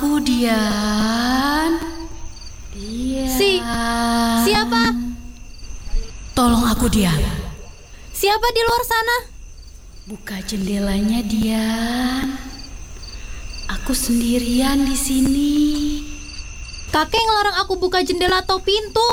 Aku Dian. Siapa? Tolong aku Dian. Siapa di luar sana? Buka jendelanya Dian. Aku sendirian di sini. Kakek ngelarang aku buka jendela atau pintu.